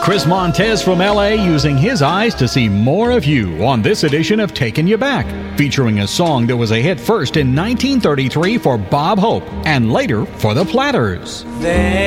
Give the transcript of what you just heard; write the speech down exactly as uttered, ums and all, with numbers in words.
Chris Montez from L A using his eyes to see more of you on this edition of Taking You Back, featuring a song that was a hit first in nineteen thirty-three for Bob Hope and later for the Platters. There